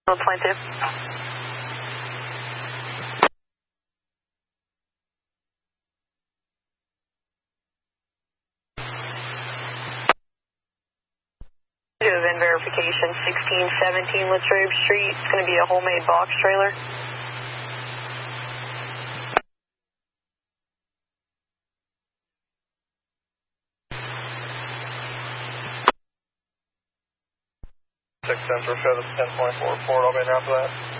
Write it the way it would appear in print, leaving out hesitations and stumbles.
22. Event verification 1617 Latrobe Street. It's going to be a homemade box trailer. Six sensor show that's 10.44. I'll be in after that.